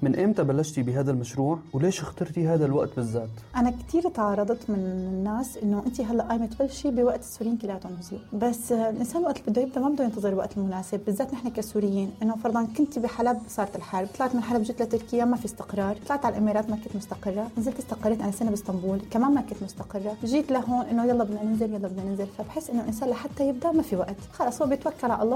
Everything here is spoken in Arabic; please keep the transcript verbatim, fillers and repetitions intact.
من إمتى بلشتي بهذا المشروع وليش اخترتي هذا الوقت بالذات؟ أنا كتير تعرضت من الناس إنه أنت هلا قايمة تبلشي بوقت السوريين كلياتهم نزلوا، بس الإنسان وقت اللي بده يبدأ ما بده ينتظر الوقت المناسب، بالذات نحن كسوريين. إنه فرضاً كنت بحلب صارت الحرب، طلعت من حلب جيت لتركيا ما في استقرار، طلعت على الإمارات ما كنت مستقرة، نزلت استقريت أنا سنة باسطنبول كمان ما كنت مستقرة، جيت لهون إنه يلا بدنا ننزل يلا بدنا ننزل. فبحس إنه الإنسان لحتى يبدأ ما في وقت، خلاص هو بيتوكل على الله